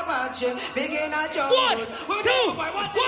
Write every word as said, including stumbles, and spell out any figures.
watch it. Begin a jungle. One, two, one.